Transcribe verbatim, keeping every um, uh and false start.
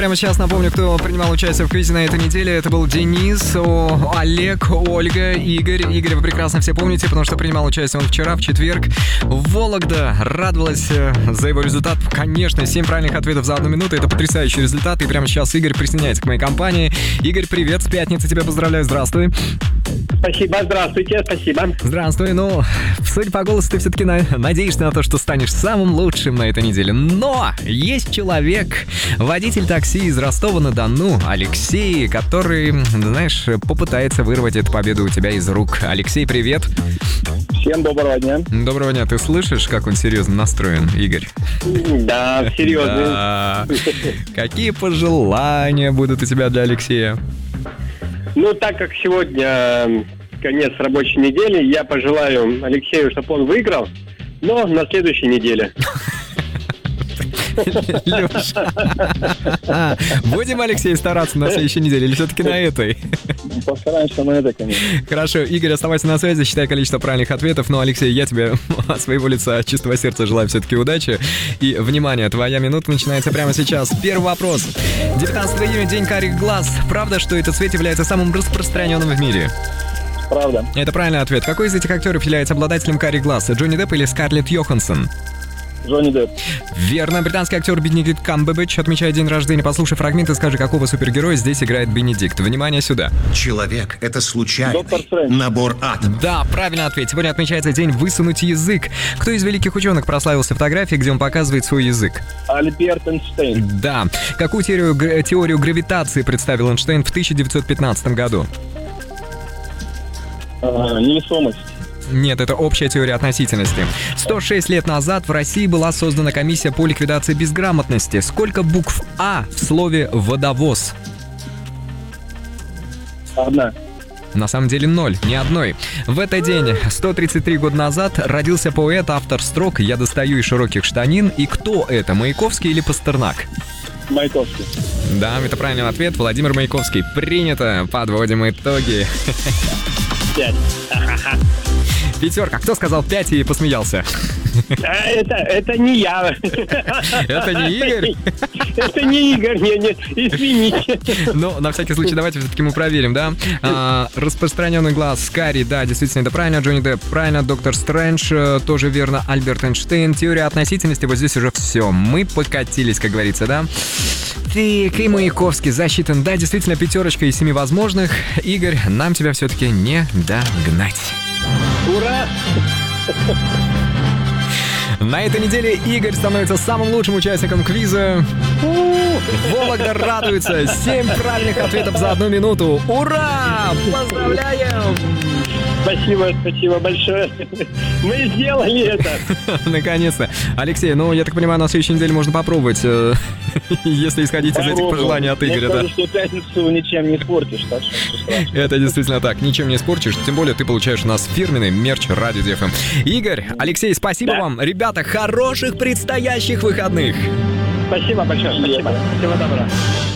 прямо сейчас напомню, кто принимал участие в квизе на этой неделе. Это был Денис, о, Олег, Ольга, Игорь. Игорь вы прекрасно все помните, потому что принимал участие он вчера, в четверг. Вологда радовалась за его результат. Конечно, семь правильных ответов за одну минуту. Это потрясающий результат. И прямо сейчас Игорь присоединяется к моей компании. Игорь, привет, с пятницы тебя поздравляю. Здравствуй. Спасибо, здравствуйте, спасибо. Здравствуй. Ну, судя по голосу, ты все-таки на... надеешься на то, что станешь самым лучшим на этой неделе. Но есть человек, водитель такси из Ростова-на-Дону, Алексей, который, знаешь, попытается вырвать эту победу у тебя из рук. Алексей, привет. Всем доброго дня. Доброго дня. Ты слышишь, как он серьезно настроен, Игорь? Да, серьезно. Да. Какие пожелания будут у тебя для Алексея? Ну, так как сегодня конец рабочей недели, я пожелаю Алексею, чтобы он выиграл, но на следующей неделе. Леша. Будем, Алексей, стараться на следующей неделе или все-таки на этой? Постараемся на этой, конечно. Хорошо, Игорь, оставайся на связи, считай количество правильных ответов. Но, Алексей, я тебе от своего лица, от чистого сердца желаю все-таки удачи. И, внимание, твоя минута начинается прямо сейчас. Первый вопрос. девятнадцатого июня, день карих глаз. Правда, что этот цвет является самым распространенным в мире? Правда. Это правильный ответ. Какой из этих актеров является обладателем карих глаз? Джонни Депп или Скарлетт Йоханссон? Джонни Депп. Верно. Британский актер Бенедикт Камбербэтч отмечает день рождения. Послушай фрагмент и скажи, какого супергероя здесь играет Бенедикт. Внимание сюда. Человек — это случайный Доктор Стрэндж. набор атомов. Да, правильный ответ. Сегодня отмечается день высунуть язык. Кто из великих ученых прославился фотографией, где он показывает свой язык? Альберт Эйнштейн. Да. Какую теорию, г- теорию гравитации представил Эйнштейн в тысяча девятьсот пятнадцатом году? А, невесомость. Нет, это общая теория относительности. сто шесть лет назад в России была создана комиссия по ликвидации безграмотности. Сколько букв «А» в слове «водовоз»? Одна. На самом деле ноль, ни одной. В этот день, сто тридцать три года назад, родился поэт, автор строк «Я достаю из широких штанин». И кто это, Маяковский или Пастернак? Маяковский. Да, это правильный ответ. Владимир Маяковский. Принято. Подводим итоги. Пять. Пятерка. Кто сказал пять и посмеялся? А, это, это не я. Это не Игорь? Это не Игорь, не, не, извините. Ну, на всякий случай, давайте все-таки мы проверим, да? А, распространенный глаз Кари, да, действительно, это правильно. Джонни Депп, правильно. Доктор Стрэндж, тоже верно. Альберт Эйнштейн. Теория относительности, вот здесь уже все. Мы покатились, как говорится, да? Так, и Маяковский засчитан. Да, действительно, пятерочка из семи возможных. Игорь, нам тебя все-таки не догнать. Ура! На этой неделе Игорь становится самым лучшим участником квиза. Вологда радуется. Семь правильных ответов за одну минуту. Ура! Поздравляем! Спасибо, спасибо большое. Мы сделали это. Наконец-то. Алексей, ну, я так понимаю, на следующей неделе можно попробовать, если исходить из этих пожеланий от Игоря, да? Мне кажется, что пятницу ничем не испортишь, так что... Это действительно так, ничем не испортишь, тем более ты получаешь у нас фирменный мерч Радио ди эф эм. Игорь, Алексей, спасибо Да. вам. Ребята, хороших предстоящих выходных. Спасибо большое, спасибо. Всего доброго.